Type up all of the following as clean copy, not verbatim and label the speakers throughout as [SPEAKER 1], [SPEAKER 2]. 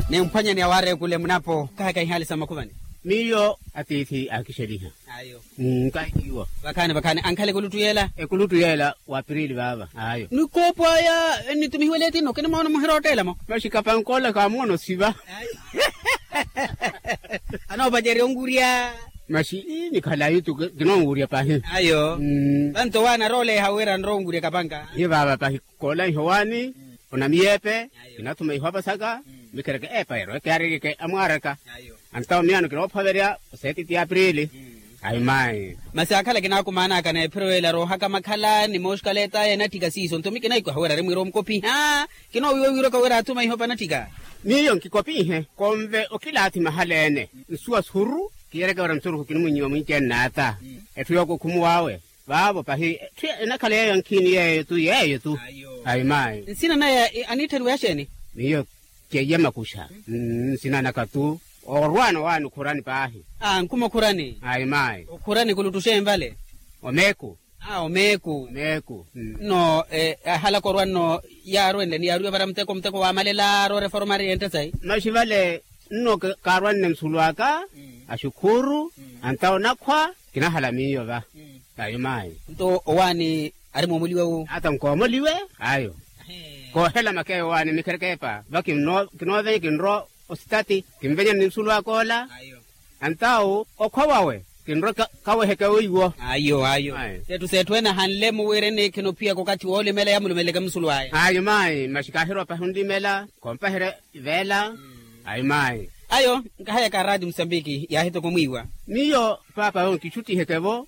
[SPEAKER 1] Ne mpanya ni aware kule mnapo kaka hali sama kubani.
[SPEAKER 2] Miyo atithi akisheriha.
[SPEAKER 1] Ayo.
[SPEAKER 2] Kaiwa.
[SPEAKER 1] Bakane ankale kulutuyela.
[SPEAKER 2] Kulutuyela wa Aprili baba. Ayo.
[SPEAKER 1] Nikopo ya nitumiweleti no kene maona muhirotela mo.
[SPEAKER 2] Mashikapa nkola kamono siba.
[SPEAKER 1] Ano bajeri onguria.
[SPEAKER 2] Mashi ni kala yutu ginonguria pahi.
[SPEAKER 1] Ayo. Banto wana role hawera nronguria kapanga.
[SPEAKER 2] Ye baba pahi kola hewani. Una miepe. Inatuma ihwapa saka. Mikereke ero. Ke amaraka.
[SPEAKER 1] Ayo.
[SPEAKER 2] Antao miano kiropaveria. Seti ti Aprili. Ay mai.
[SPEAKER 1] Masakala kinaku mana kana proela ro haka makala ni moskaleta ya natika siso ntomi kinai ko hawera remi rom kopi ha kino wiro ko wera tuma ihopa natika
[SPEAKER 2] niyo nkikopi he komve okilati mahalene nsuwa suru kiereka wera msuru kinu munyiwa mwinche nata etuyoko kumuwawe babo pahi nakale yankini yeyo tu ay mai
[SPEAKER 1] sina na anita ruasheni
[SPEAKER 2] niyo kiyema kusha sina nakatu orwano wanu kurani pahi
[SPEAKER 1] nkuma kurani
[SPEAKER 2] ay mai
[SPEAKER 1] kurani kulutushe mbale
[SPEAKER 2] omeku
[SPEAKER 1] omeku no hala korwano yaro ende ni yaro bara mteko wa malela ro reformari entesai
[SPEAKER 2] mashivale no karwan nemsulwaka ashukuru antao nakwa kina halamiyo ba ay mai
[SPEAKER 1] to owani arimo muliwe u
[SPEAKER 2] ata nkomoliwe ayo ko hela makeo wani mikerkepa baki kinove kinro ostati kimvenya nimsulwa kola
[SPEAKER 1] ayo
[SPEAKER 2] antao okwawe kinro kawe hekawe iwo
[SPEAKER 1] ayo setwena hanle muwere ne kinopia kokati wole mela ya mulumele kamsulwa
[SPEAKER 2] ayo mai mashikahiro pa hundi mela kompahere vela ayo mai
[SPEAKER 1] ayo ngahaya karadi Msambiki ya hito kumwiwa
[SPEAKER 2] niyo papa on kichuti hekevo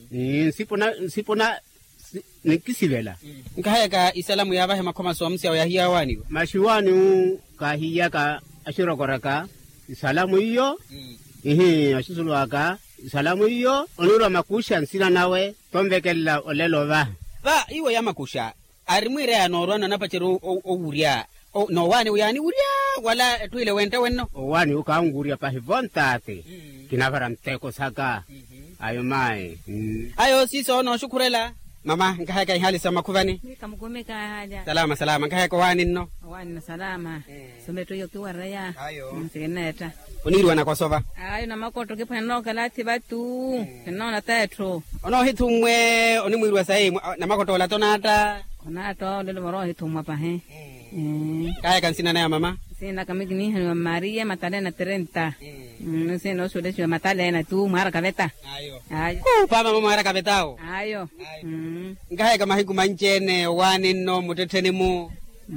[SPEAKER 2] nsipona nikisivela
[SPEAKER 1] ngahaya ka isalamu yabahe makoma somsi ya hiya wani
[SPEAKER 2] mashiwanu ka hiya ka ashiro koraka salamu iyo ashisulwaka salamu iyo onura makusha nsina nawe tombekella olelo ba
[SPEAKER 1] iwe ya makusha arimwire ya norwana napachero ouria no wani uyani uria wala tuile wente wenno
[SPEAKER 2] wani ukaunguria pa hivontate kinavara mteko saka ayo mai
[SPEAKER 1] ayo siso no shukurela mama ngahaka hali sama kuvani
[SPEAKER 3] nikamgomeka haja
[SPEAKER 1] salama ngahaka wani no
[SPEAKER 3] wani salama someto yo kiwaraya
[SPEAKER 1] ayo
[SPEAKER 3] msigeneta
[SPEAKER 1] onirwa na kosoba
[SPEAKER 3] ayo na makoto kipano kalati batu kinona tetro
[SPEAKER 1] ono hitumwe onimwirwa sai na makoto la tonata
[SPEAKER 3] onato lelo moro hitumwa pa he
[SPEAKER 1] kaya kansina na ya mama
[SPEAKER 3] sina kamigini hani Maria Matalena 30 sina so desho Matalena tu mara kaveta
[SPEAKER 1] ayo
[SPEAKER 3] pama
[SPEAKER 1] mama mara kavetao
[SPEAKER 3] ayo
[SPEAKER 1] ngahaya kama hiku manchene wani no mutetene mu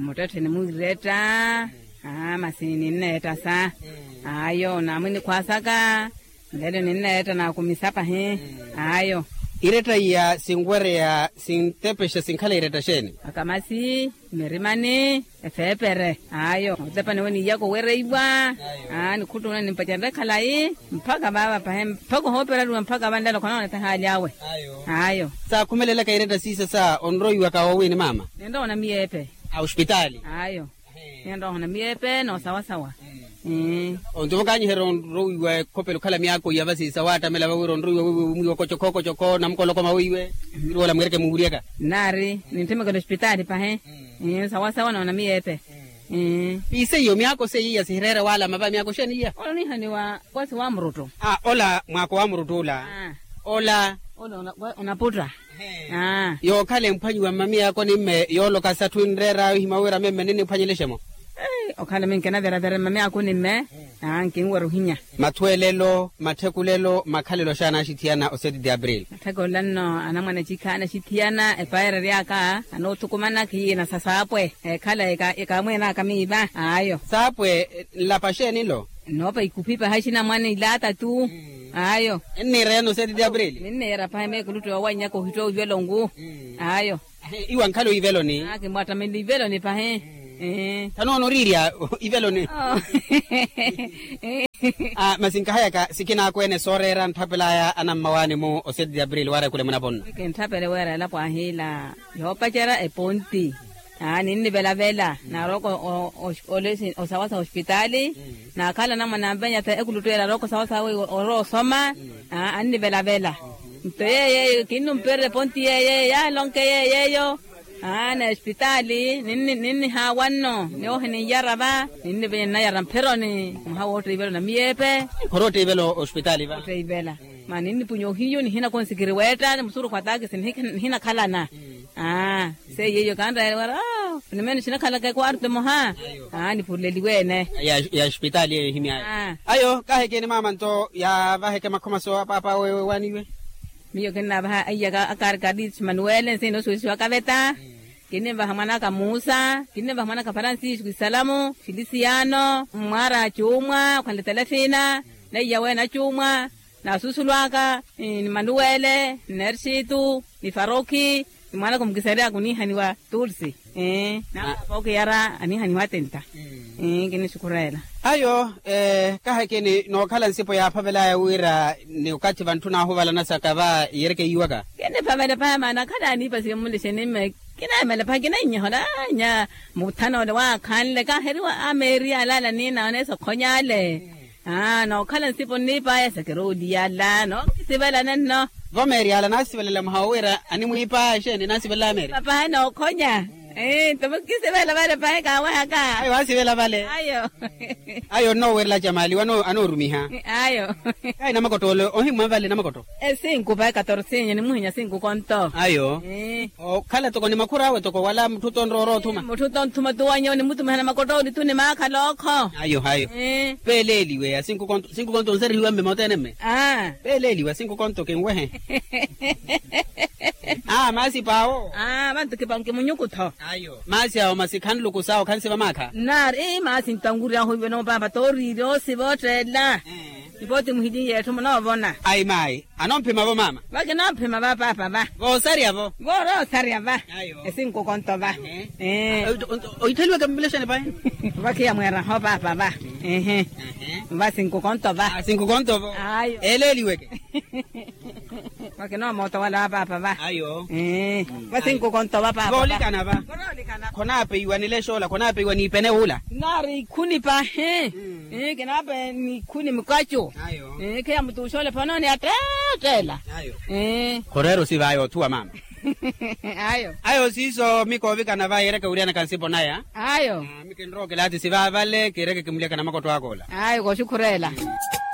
[SPEAKER 3] reta masini neta sa ayo na mwini kwasaka lelo nineta na kumisapa he ayo
[SPEAKER 1] ireta ya singwere ya sintepesha sinkala ireta sheni
[SPEAKER 3] akamasi merimane efepere ayo utepane woni yako wereibwa ni kutuna nimpachanda kalai mpaka baba pahe mpaka hopera lu mpaka bandalo kona ta hajawe ayo
[SPEAKER 1] sa kumelela ka ireta sisa sa onroiwa ka wawini mama
[SPEAKER 3] nendo na miepe
[SPEAKER 1] hospitali
[SPEAKER 3] ayo nendo na miepe no sawa
[SPEAKER 1] ondokanyi heron roiwe kopelo kala miyako yabasi sawata mela wawiro ndroiwe mwiwa kochoko na mkolo koma wiwe wala mwereke munguriaka
[SPEAKER 3] nari ninteme kwa hospitali pahe sawa na miepe
[SPEAKER 1] ise yo miyako se yiya sihirere wala maba miyako sheni ya
[SPEAKER 3] ola ni hani wasi wa mruto
[SPEAKER 1] ola mwako wa mruto ola
[SPEAKER 3] unaputra
[SPEAKER 1] yo kale mpanyi wa mami yako nimme yolo kasatu nrera himawera meme nini mpanyeleshemo
[SPEAKER 3] okhala menkena vera mami yako nimme nkinwa ruhinya
[SPEAKER 1] matwelelo mathekulelo makhalelo shana shithiana oseti de April
[SPEAKER 3] mathakolano anamwana chikana shithiana epaera ryaka anotukumana kiyina sasapwe khala ekamwena kamiba ayo
[SPEAKER 1] sapwe lapasheni lo
[SPEAKER 3] nopa ikupipa hashina mwana ilata tu ayo
[SPEAKER 1] nireno oseti de April
[SPEAKER 3] ninera paime kulutu wanya ko hito velongu ayo
[SPEAKER 1] iwa nkhalo ivelo ni
[SPEAKER 3] akimwata meli velo ni pahe
[SPEAKER 1] tanono riria ivelo ni masinka haya ka sikina kwene sorera nthapelaya anamawani mo oseti de April wara kule mnabonna
[SPEAKER 3] kenthapele wera la kwa hila yopachera eponti nini vela na roko olesi osawasa hospitali na kala na manambenya ta ekulutera roko sawasa we oro soma nini vela mtoye kinu mpere ponti ya lonke yo na hospitali nini hawanno no hene yaraba nini be na yaram peroni hawote ibelo na miepe
[SPEAKER 1] korote ibelo hospitali ba
[SPEAKER 3] te ibela manini punyo hiyo ni hina konsikiri weta msuru kwa tagi sin hina kalana se yeyo kanda wara nimeni sina kala kwa arte moha ni puleli wene
[SPEAKER 1] ya hospitali himia ayo kahe ni mama nto ya bahe kama so papa wewe waniwe
[SPEAKER 3] miyo kena baha ayaga akar kadis manuel sino suisu akaveta kine bahamana ka Musa kine bahamana ka Francis Salamu Feliciano mwara chumwa kwa telefina na yawe na chumwa na susulwaka ni Manuele Nersitu ni Faroki ni mwana kumkisaria kunihaniwa Tulsi na poke yara anihaniwa tenta kine shukurela
[SPEAKER 1] ayo kahe kene no kala nsipo ya pavela ya wira ni ukati vantu na hovala na sakava yereke yuwaga
[SPEAKER 3] kene pavela pama na kada ni pasi mulishe nime kina mele pa kina nyoda nya mutano de wa khanle ka heri wa ameria lala ni na ne so khonyale no khala nsipo ni pa ya sekero diala no sibela nanno
[SPEAKER 1] vo ameria la nasibela mhawira ani muipa shene nasibela ameria
[SPEAKER 3] papa no khonya tomo kisibela vale pa ka wa ka
[SPEAKER 1] ayo wasibela vale ayo no werla jamali wano anorumiha
[SPEAKER 3] ayo
[SPEAKER 1] kai na makotolo ohimwa vale na makoto
[SPEAKER 3] 5 pa 14 ni muhinya 5 konto
[SPEAKER 1] ayo khala toko ni makura we toko wala mtuto ndoro thuma
[SPEAKER 3] mtuto ntuma tuwanyo ni mtu mhana makoto ni tuni makha lokho
[SPEAKER 1] ayo peleli we 5 konto nseri wembe motene me peleli we 5 konto kenwe masi pao
[SPEAKER 3] bantu kibanke munyukutho
[SPEAKER 1] ayo masi awo masikhanlu kusawo khansiba makha
[SPEAKER 3] nari masi ntangurya hobe no baba tori ro sibotela iboti muhidi yethu mona bona
[SPEAKER 1] ai mai anomphema bo mama
[SPEAKER 3] bake nomphema ba papa ba
[SPEAKER 1] bo saria bo
[SPEAKER 3] saria ba esinko konto ba
[SPEAKER 1] oithelwe kambileshane ba
[SPEAKER 3] bake ya mwera ho papa ba ba 5 konto ba
[SPEAKER 1] 5 konto bo
[SPEAKER 3] ayo
[SPEAKER 1] eleli weke
[SPEAKER 3] bake no moto wala papa ba
[SPEAKER 1] ayo
[SPEAKER 3] ba 5 konto ba papa
[SPEAKER 1] bolikana ba khona ape iwanile shola khona ape iwani ipene hula
[SPEAKER 3] nari khuni pa kenape ni khuni mkacho
[SPEAKER 1] ayo
[SPEAKER 3] kaya mtu shole panoni atatela
[SPEAKER 1] ayo korero sivayo tuwa mama ayo siso miko vikana va yereke uriana kansipo naya
[SPEAKER 3] ayo
[SPEAKER 1] mikenroke lati siva vale kereke kimuleka na makoto akola
[SPEAKER 3] ayo ko shukurela